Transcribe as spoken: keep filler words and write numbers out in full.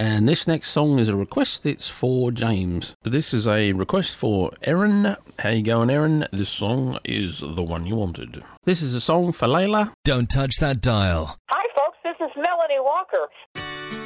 And this next song is a request. It's for James. This is a request for Erin. How you going, Erin? This song is the one you wanted. This is a song for Layla. Don't touch that dial. Hi, folks. This is Melanie Walker.